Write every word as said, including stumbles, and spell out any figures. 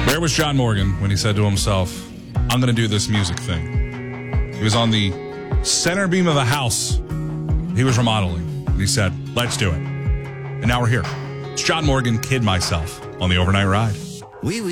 Where was John Morgan when he said to himself, I'm going to do this music thing? He was on the center beam of a house he was remodeling. And he said, let's do it. And now we're here. It's John Morgan, Kid Myself, on the Overnight Ride. Oui, oui.